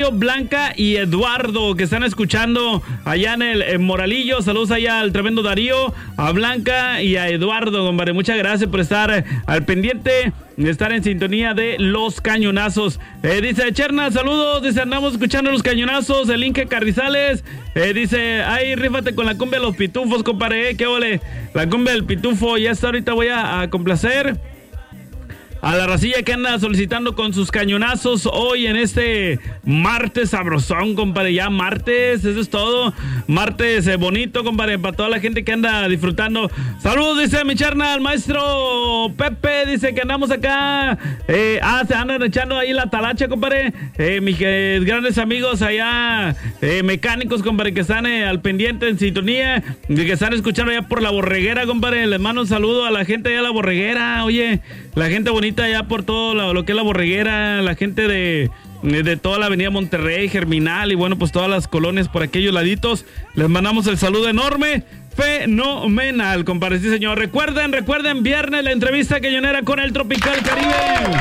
Blanca y Eduardo, que están escuchando allá en Moralillo. Saludos allá al tremendo Darío, a Blanca y a Eduardo, compadre. Muchas gracias por estar al pendiente, estar en sintonía de Los Cañonazos. Dice Cherna, saludos. Dice, andamos escuchando Los Cañonazos, el Inge Carrizales. Dice, ay, rífate con la cumbia de los pitufos, compadre. ¿Qué ole? La cumbia del pitufo, ya está, ahorita voy a complacer a la racilla que anda solicitando con sus cañonazos hoy en este martes sabrosón, compadre. Ya martes, eso es todo. Martes bonito, compadre, para toda la gente que anda disfrutando. Saludos, dice mi charna, al maestro Pepe. Dice que andamos acá. Se andan echando ahí la talacha, compadre. Mis grandes amigos allá, mecánicos, compadre, que están al pendiente en sintonía, que están escuchando allá por la Borreguera, compadre. Les mando un saludo a la gente allá de la Borreguera. Oye, la gente bonita allá por todo lo que es la Borreguera, la gente de toda la avenida Monterrey, Germinal y bueno, pues todas las colonias por aquellos laditos. Les mandamos el saludo enorme. Fenomenal, compadre, sí señor. Recuerden, viernes la entrevista cañonera con el Tropical Caribe.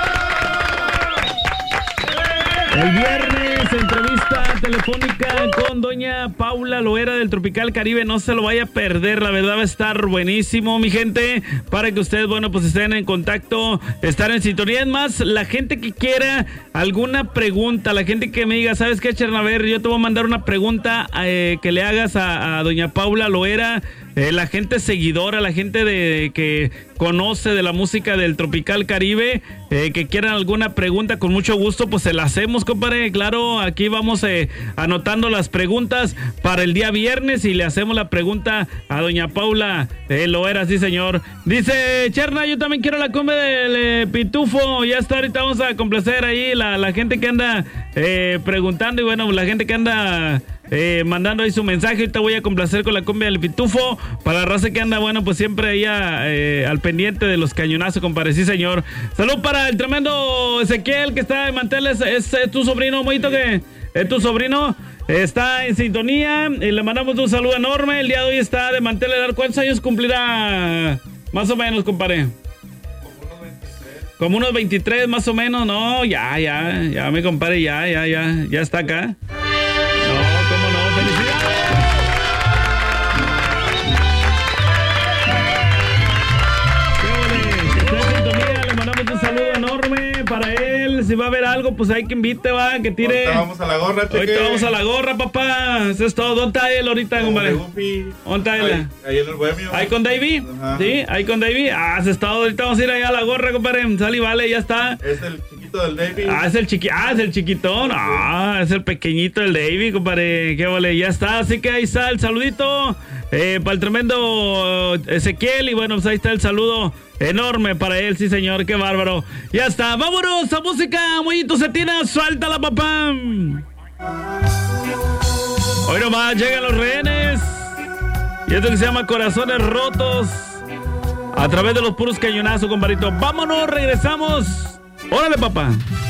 El viernes, entrevista telefónica con doña Paula Loera del Tropical Caribe. No se lo vaya a perder, la verdad va a estar buenísimo, mi gente, para que ustedes, bueno, pues estén en contacto, estar en sintonía. Es más, la gente que quiera alguna pregunta, la gente que me diga, ¿sabes qué, Chernaver? Yo te voy a mandar una pregunta que le hagas a doña Paula Loera. La gente seguidora, la gente que conoce de la música del Tropical Caribe, que quieran alguna pregunta, con mucho gusto, pues se la hacemos, compadre. Claro, aquí vamos anotando las preguntas para el día viernes y le hacemos la pregunta a doña Paula Loera, sí señor. Dice Cherna, yo también quiero la cumbia del pitufo. Ya está, ahorita vamos a complacer ahí la gente que anda preguntando y bueno, la gente que anda mandando ahí su mensaje. Ahorita voy a complacer con la cumbia del pitufo para la raza que anda, bueno, pues siempre ahí al pendiente de los cañonazos, compadre, sí señor. Salud para el tremendo Ezequiel que está en manteles. Es tu sobrino, Moito, que es tu sobrino, está en sintonía y le mandamos un saludo enorme. El día de hoy está de manteles. ¿Cuántos años cumplirá más o menos, compadre? Como unos 23 más o menos. No, ya, mi compadre, ya está acá. ¿Cómo no? ¡Felicidades! ¡Qué bueno! Que esté en sintonía, le mandamos un saludo enorme para él. Si va a haber algo, pues hay que invite, va, que tire. Ahorita vamos a la gorra, cheque. Ahorita vamos a la gorra, papá. Eso es todo. ¿Dónde está él ahorita, compadre? ¿Dónde está él? Ahí en el bohemio. ¿Ahí con Davey? Ajá. ¿Sí? ¿Ahí con Davey? Se está. Ahorita vamos a ir allá a la gorra, compadre. Sale y vale, ya está. Es el chiquito del Davey. Es el chiquitón. Es el pequeñito del Davey, compadre. Qué vale, ya está. Así que ahí está el saludito para el tremendo Ezequiel. Y bueno, pues ahí está el saludo enorme para él, sí señor, qué bárbaro. Ya está, vámonos a música, Mollito Cetina, suéltala, papá. Hoy nomás llegan los rehenes. Y esto que se llama Corazones Rotos, a través de los puros cañonazos, compadrito. Vámonos, regresamos. Órale, papá.